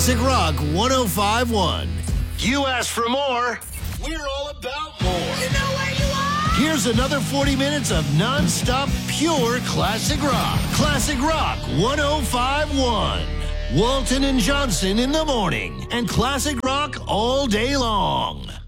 Classic Rock 105.1. You asked for more, we're all about more. You know where you are? Here's another 40 minutes of non-stop pure classic rock. Classic Rock 105.1. Walton and Johnson in the morning and classic rock all day long.